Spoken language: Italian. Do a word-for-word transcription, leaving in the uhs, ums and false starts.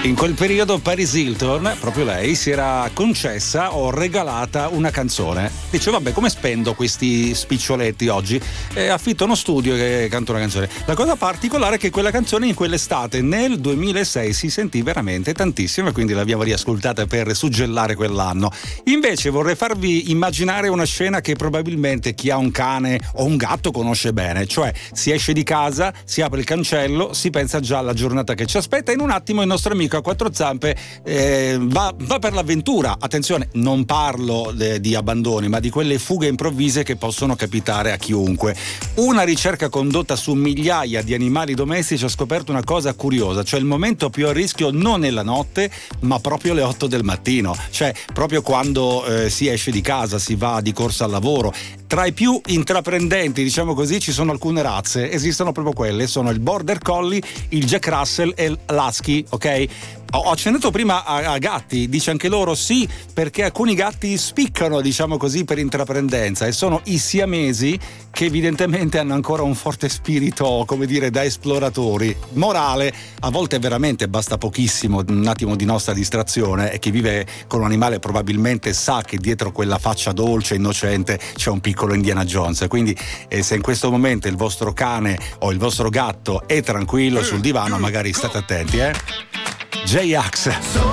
In quel periodo Paris Hilton, proprio lei, si era concessa o regalata una canzone. Dice vabbè, come spendo questi spiccioletti oggi? E affitto uno studio e canto una canzone. La cosa particolare è che quella canzone in quell'estate nel duemilasei si sentì veramente tantissimo e quindi l'abbiamo riascoltata per suggellare quell'anno. Invece vorrei farvi immaginare una scena che probabilmente chi ha un cane o un gatto conosce bene, cioè si esce di casa, si apre il cancello, si pensa già alla giornata che ci aspetta e in un attimo il nostro amico a quattro zampe eh, va, va per l'avventura. Attenzione, non parlo de, di abbandoni, ma di quelle fughe improvvise che possono capitare a chiunque. Una ricerca condotta su migliaia di animali domestici ha scoperto una cosa curiosa, cioè il momento più a rischio non è la notte, ma proprio le otto del mattino, cioè proprio quando eh, si esce di casa, si va di corsa al lavoro. Tra i più intraprendenti, diciamo così, ci sono alcune razze, esistono proprio quelle, sono il Border Collie, il Jack Russell e l'Husky, ok? Ho accennato prima a, a gatti, dice anche loro sì, perché alcuni gatti spiccano, diciamo così, per intraprendenza e sono i siamesi che evidentemente hanno ancora un forte spirito, come dire, da esploratori. Morale, a volte veramente basta pochissimo, un attimo di nostra distrazione e chi vive con un animale probabilmente sa che dietro quella faccia dolce, innocente, c'è un piccolo Indiana Jones. Quindi eh, se in questo momento il vostro cane o il vostro gatto è tranquillo sul divano, magari state attenti, eh? J-Ax.